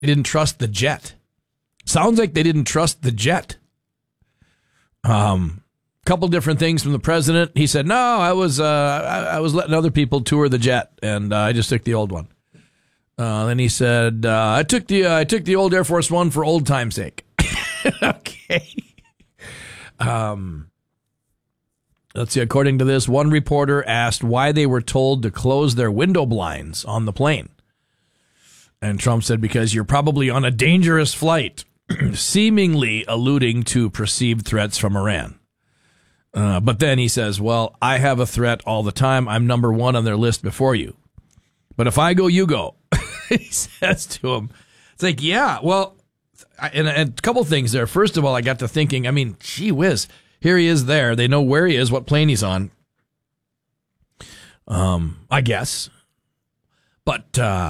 They didn't trust the jet. Sounds like they didn't trust the jet. Couple different things from the president. He said, "No, I was letting other people tour the jet, and I just took the old one." Then he said, "I took the old Air Force One for old time's sake." Okay. Let's see. According to this, one reporter asked why they were told to close their window blinds on the plane, and Trump said, "Because you're probably on a dangerous flight," seemingly alluding to perceived threats from Iran. But then he says, "Well, I have a threat all the time. I'm number one on their list before you. But if I go, you go." He says to him. It's like, yeah, well, and a couple things there. First of all, I got to thinking, I mean, gee whiz, here he is there. They know where he is, what plane he's on. I guess. But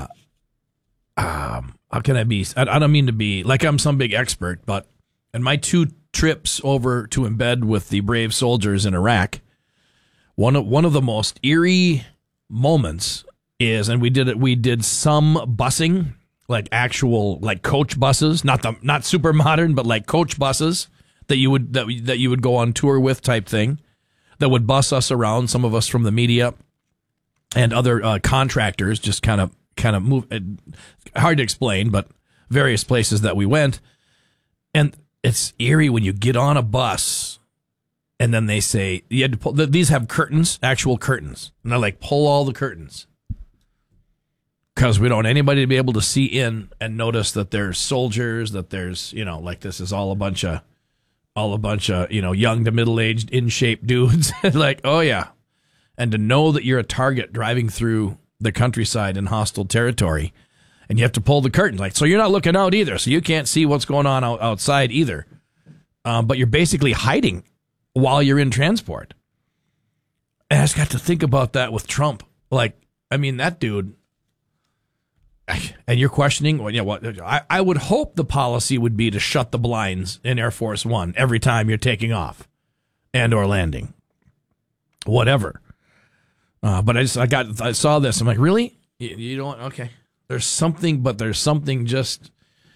how can I be? I don't mean to be like I'm some big expert, but in my 2 trips over to embed with the brave soldiers in Iraq, one of the most eerie moments is, and we did some busing, like actual like coach buses, not super modern, but like coach buses that you would go on tour with type thing, that would bus us around, some of us from the media and other contractors, just kind of move. Hard to explain, but various places that we went. And it's eerie when you get on a bus and then they say, you had to pull, these have curtains, actual curtains. And they're like, pull all the curtains. Because we don't want anybody to be able to see in and notice that there's soldiers, that there's, like this is all a bunch of, young to middle-aged, in-shape dudes. Like, oh yeah. And to know that you're a target driving through the countryside in hostile territory, and you have to pull the curtains. Like, so you're not looking out either, so you can't see what's going on outside either. But you're basically hiding while you're in transport. And I just got to think about that with Trump. Like, I mean, that dude. And you're questioning, well, what? I would hope the policy would be to shut the blinds in Air Force One every time you're taking off and or landing, whatever. But I saw this. I'm like, really? You don't? Okay. There's something just,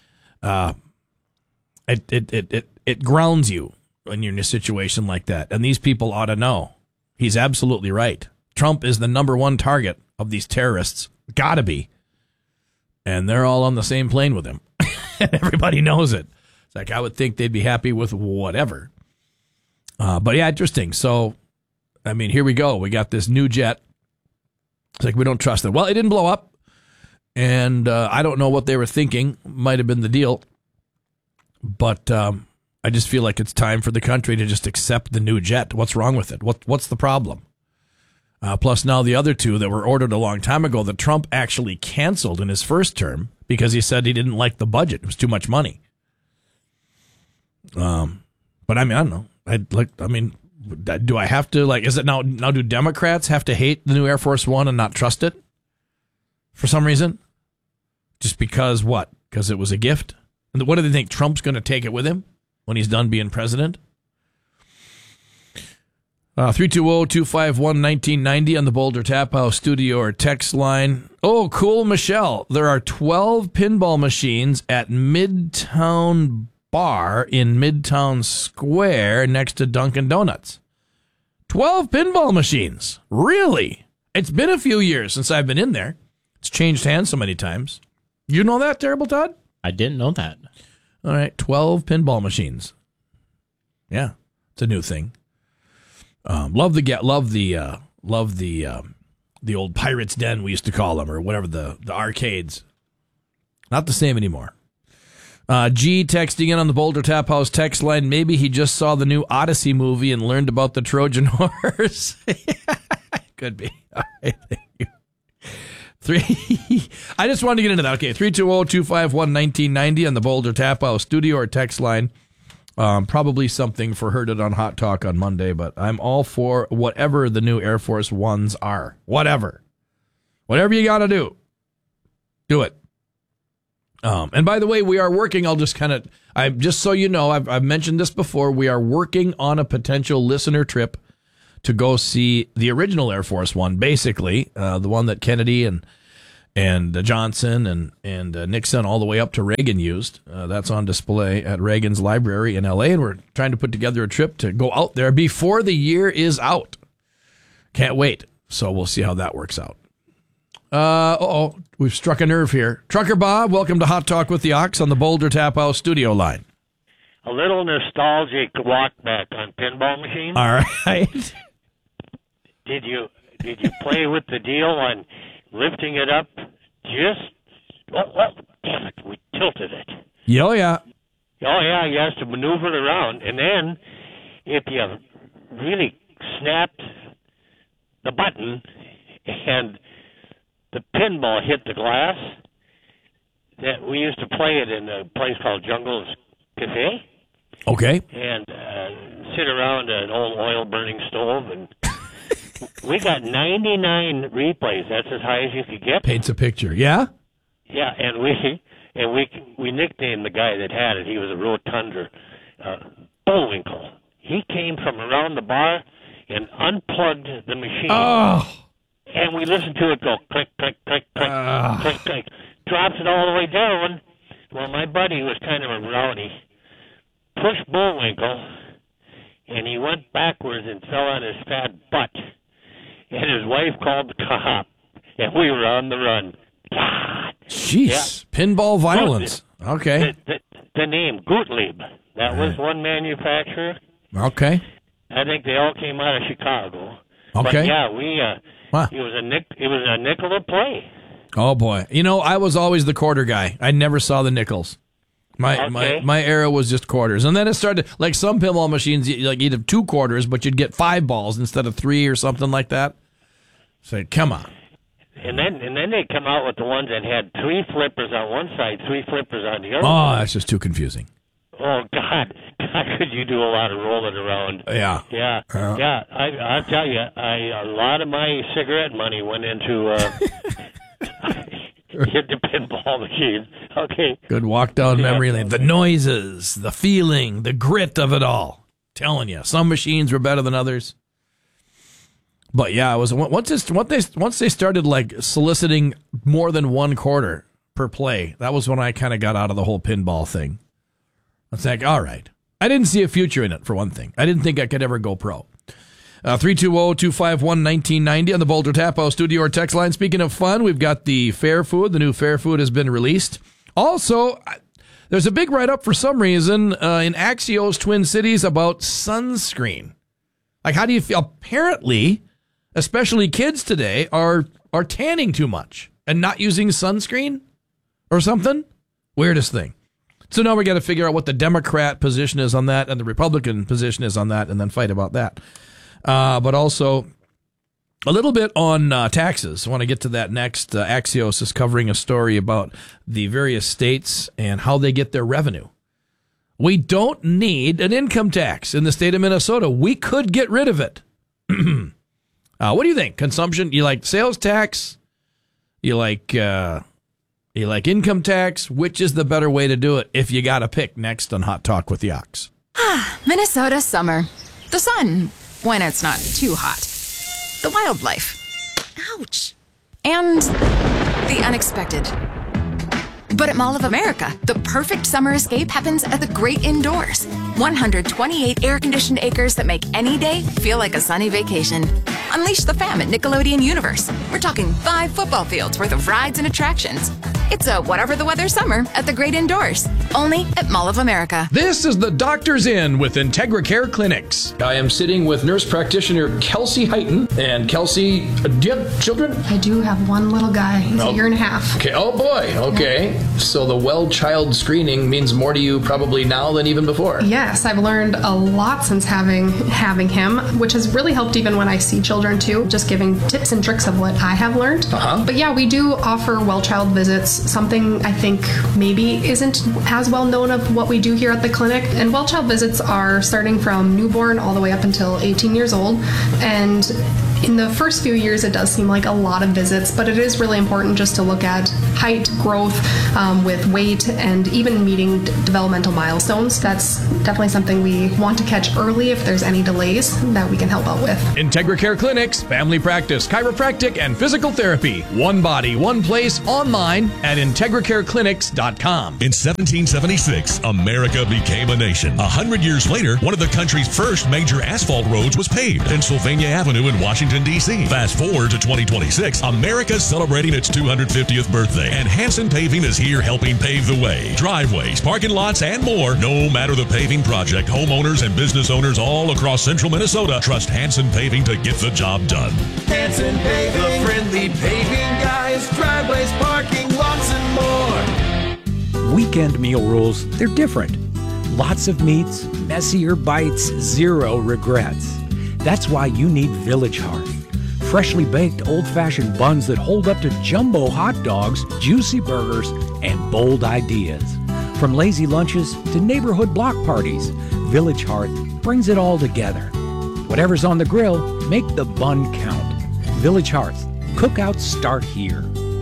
it grounds you when you're in a situation like that. And these people ought to know. He's absolutely right. Trump is the number one target of these terrorists. Gotta be. And they're all on the same plane with him. And everybody knows it. It's like, I would think they'd be happy with whatever. But yeah, interesting. So, I mean, here we go. We got this new jet. It's like, we don't trust it. Well, it didn't blow up. And I don't know what they were thinking. Might have been the deal. But I just feel like it's time for the country to just accept the new jet. What's wrong with it? What's the problem? Plus now the other 2 that were ordered a long time ago that Trump actually canceled in his first term because he said he didn't like the budget. It was too much money. But I mean, I don't know. Do I have to, is it now do Democrats have to hate the new Air Force One and not trust it for some reason? Just because what? Because it was a gift? And what do they think? Trump's going to take it with him when he's done being president? 320-251-1990 on the Boulder Tap House studio or text line. Oh, cool, Michelle. There are 12 pinball machines at Midtown Bar in Midtown Square next to Dunkin' Donuts. 12 pinball machines. Really? It's been a few years since I've been in there. It's changed hands so many times. You know that, Terrible Todd? I didn't know that. All right, 12 pinball machines. Yeah, it's a new thing. Love the old Pirates Den, we used to call them, or whatever, the arcades. Not the same anymore. G texting in on the Boulder Tap House text line. Maybe he just saw the new Odyssey movie and learned about the Trojan horse. Could be. All right, thank you. I just wanted to get into that. Okay, 320-251-1990 on the Boulder Tap House studio or text line. Probably something for Heard It on Hot Talk on Monday, but I'm all for whatever the new Air Force Ones are. Whatever you got to do it. And by the way, we are working. Just so you know, I've mentioned this before. We are working on a potential listener trip to go see the original Air Force One, basically the one that Kennedy and Johnson and Nixon all the way up to Reagan used. That's on display at Reagan's library in L.A., and we're trying to put together a trip to go out there before the year is out. Can't wait. So we'll see how that works out. We've struck a nerve here. Trucker Bob, welcome to Hot Talk with the Ox on the Boulder Tap House studio line. A little nostalgic walk back on pinball machines. All right. Did you play with the deal on lifting it up? Damn it, we tilted it. Oh, yeah. Oh, yeah, you have to maneuver it around. And then if you really snapped the button and the pinball hit the glass, that we used to play it in a place called Jungle's Cafe. Okay. And sit around an old oil-burning stove, and we got 99 replays. That's as high as you could get. Paints a picture. Yeah? Yeah, and we nicknamed the guy that had it. He was a rotunda, Bullwinkle. He came from around the bar and unplugged the machine. Oh. And we listened to it go click, click, click, click, click, click. Drops it all the way down. Well, my buddy was kind of a rowdy. Pushed Bullwinkle, and he went backwards and fell on his fat butt. And his wife called the cop, and we were on the run. God. Jeez. Yeah. Pinball violence. Okay. The name, Gottlieb. That was one manufacturer. Okay. I think they all came out of Chicago. Okay. But yeah, it was a nickel a play. Oh, boy. You know, I was always the quarter guy. I never saw the nickels. My era was just quarters. And then it started, like some pinball machines, you'd have 2 quarters, but you'd get 5 balls instead of 3 or something like that. So, come on. And then they come out with the ones that had 3 flippers on one side, 3 flippers on the other. Oh, that's just too confusing. Oh, God, could you do a lot of rolling around? Yeah. Yeah. I'll tell you, a lot of my cigarette money went into hit the pinball machine. Okay. Good walk down memory lane. The noises, the feeling, the grit of it all. Telling you, some machines were better than others. But yeah, it was once they started like soliciting more than 1 quarter per play. That was when I kind of got out of the whole pinball thing. It's like, all right. I didn't see a future in it, for one thing. I didn't think I could ever go pro. 320-251-1990 on the Boulder Tap House studio or text line. Speaking of fun, we've got the Fair Food. The new Fair Food has been released. Also, there's a big write-up for some reason in Axios Twin Cities about sunscreen. Like, how do you feel? Apparently, especially kids today, are tanning too much and not using sunscreen or something. Weirdest thing. So now we got to figure out what the Democrat position is on that and the Republican position is on that and then fight about that. But also a little bit on taxes. I want to get to that next. Axios is covering a story about the various states and how they get their revenue. We don't need an income tax in the state of Minnesota. We could get rid of it. What do you think? Consumption? You like sales tax? You like income tax? Which is the better way to do it if you got to pick? Next on Hot Talk with the Ox. Minnesota summer. The sun, when it's not too hot. The wildlife. Ouch. And the unexpected. But at Mall of America, the perfect summer escape happens at the great indoors. 128 air-conditioned acres that make any day feel like a sunny vacation. Unleash the fam at Nickelodeon Universe. We're talking 5 football fields worth of rides and attractions. It's a whatever the weather summer at the great indoors. Only at Mall of America. This is the Doctor's Inn with Integra Care Clinics. I am sitting with nurse practitioner Kelsey Heighton. And Kelsey, do you have children? I do have one little guy. He's a year and a half. Okay. Oh, boy. Okay. Yeah. So the well child screening means more to you probably now than even before. Yes, I've learned a lot since having him, which has really helped even when I see children too, just giving tips and tricks of what I have learned. But yeah, we do offer well child visits, something I think maybe isn't as well known of what we do here at the clinic. And well child visits are starting from newborn all the way up until 18 years old. And in the first few years, it does seem like a lot of visits, but it is really important just to look at height, growth with weight, and even meeting developmental milestones. That's definitely something we want to catch early if there's any delays that we can help out with. IntegraCare Clinics, family practice, chiropractic, and physical therapy. One body, one place, online at IntegraCareClinics.com. In 1776, America became a nation. 100 years later, one of the country's first major asphalt roads was paved, Pennsylvania Avenue in Washington, D.C. Fast forward to 2026, America's celebrating its 250th birthday, and Hanson Paving is here helping pave the way. Driveways, parking lots, and more. No matter the paving project, homeowners and business owners all across central Minnesota trust Hanson Paving to get the job done. Hanson Paving, the friendly paving guys, driveways, parking lots, and more. Weekend meal rules, they're different. Lots of meats, messier bites, zero regrets. That's why you need Village Hearth. Freshly baked old-fashioned buns that hold up to jumbo hot dogs, juicy burgers, and bold ideas. From lazy lunches to neighborhood block parties, Village Hearth brings it all together. Whatever's on the grill, make the bun count. Village Hearth. Cookouts start here.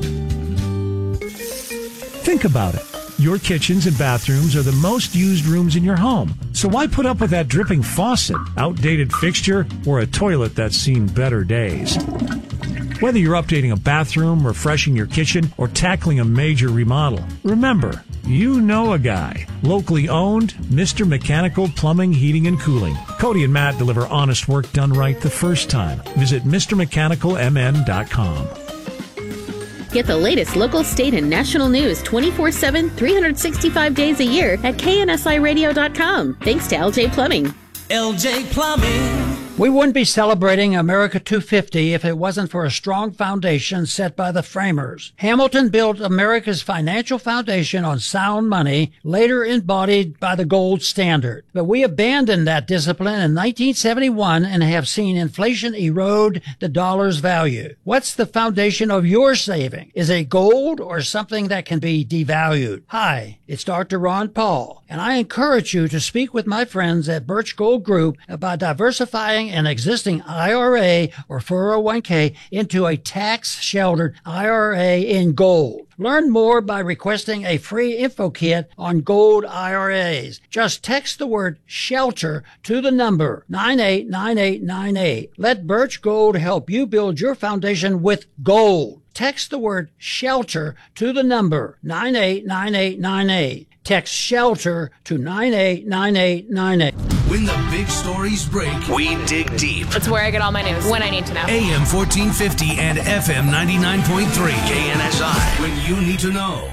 Think about it. Your kitchens and bathrooms are the most used rooms in your home. So why put up with that dripping faucet, outdated fixture, or a toilet that's seen better days? Whether you're updating a bathroom, refreshing your kitchen, or tackling a major remodel, remember, you know a guy. Locally owned, Mr. Mechanical Plumbing, Heating, and Cooling. Cody and Matt deliver honest work done right the first time. Visit MrMechanicalMN.com. Get the latest local, state, and national news 24/7, 365 days a year at KNSIRadio.com. Thanks to LJ Plumbing. LJ Plumbing. We wouldn't be celebrating America 250 if it wasn't for a strong foundation set by the framers. Hamilton built America's financial foundation on sound money, later embodied by the gold standard. But we abandoned that discipline in 1971 and have seen inflation erode the dollar's value. What's the foundation of your saving? Is it gold or something that can be devalued? Hi, it's Dr. Ron Paul, and I encourage you to speak with my friends at Birch Gold Group about diversifying an existing IRA or 401k into a tax-sheltered IRA in gold. Learn more by requesting a free info kit on gold IRAs. Just text the word SHELTER to the number 989898. Let Birch Gold help you build your foundation with gold. Text the word SHELTER to the number 989898. Text SHELTER to 989898. When the big stories break, we dig deep. It's where I get all my news when I need to know. AM 1450 and FM 99.3 KNSI. When you need to know.